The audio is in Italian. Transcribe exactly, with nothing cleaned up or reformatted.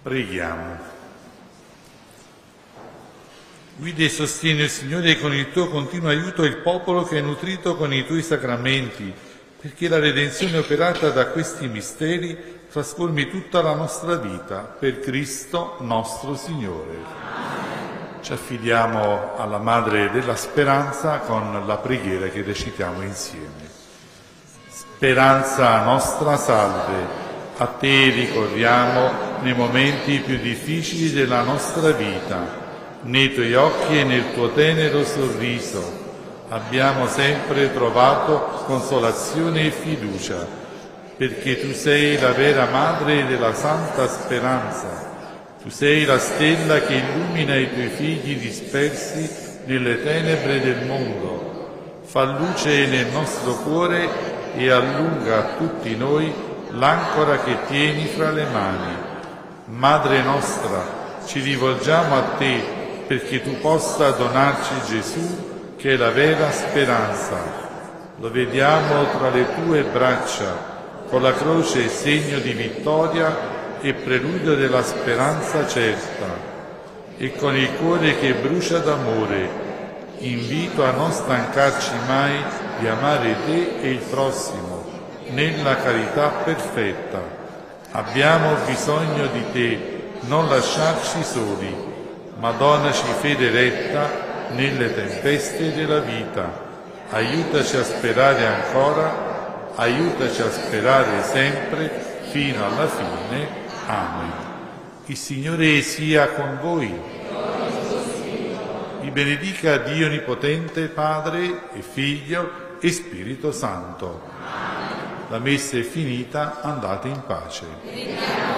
Preghiamo. Guida e sostieni, il Signore, con il tuo continuo aiuto il popolo che è nutrito con i tuoi sacramenti, perché la redenzione operata da questi misteri trasformi tutta la nostra vita, per Cristo nostro Signore. Ci affidiamo alla Madre della Speranza con la preghiera che recitiamo insieme. Speranza nostra, salve. A te ricorriamo nei momenti più difficili della nostra vita. Nei tuoi occhi e nel tuo tenero sorriso abbiamo sempre trovato consolazione e fiducia, perché tu sei la vera madre della santa speranza. Tu sei la stella che illumina i tuoi figli dispersi nelle tenebre del mondo. Fa luce nel nostro cuore e allunga a tutti noi l'ancora che tieni fra le mani. Madre nostra, ci rivolgiamo a te perché tu possa donarci Gesù, che è la vera speranza. Lo vediamo tra le tue braccia, con la croce segno di vittoria e preludio della speranza certa, e con il cuore che brucia d'amore, invito a non stancarci mai di amare te e il prossimo, nella carità perfetta. Abbiamo bisogno di te, non lasciarci soli, ma donaci fede retta nelle tempeste della vita. Aiutaci a sperare ancora, aiutaci a sperare sempre, fino alla fine. Amen. Il Signore sia con voi. Vi benedica Dio Onnipotente, Padre e Figlio e Spirito Santo. La messa è finita, andate in pace.